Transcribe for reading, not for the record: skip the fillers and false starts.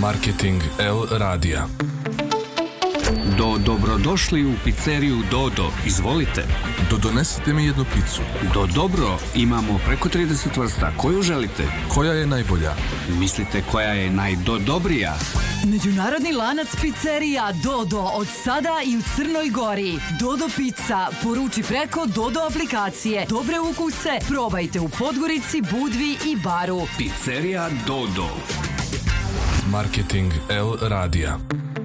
Marketing L radija. Dobrodošli u pizzeriju Dodo. Izvolite. Donesite mi jednu picu. Dobro, imamo preko 30 vrsta. Koju želite? Koja je najbolja? Mislite koja je najdobrija? Međunarodni lanac pizzerija Dodo od sada i u Crnoj Gori. Dodo pizza. Poruči preko Dodo aplikacije. Dobre ukuse probajte u Podgorici, Budvi i Baru. Pizzerija Dodo. Marketing L radija.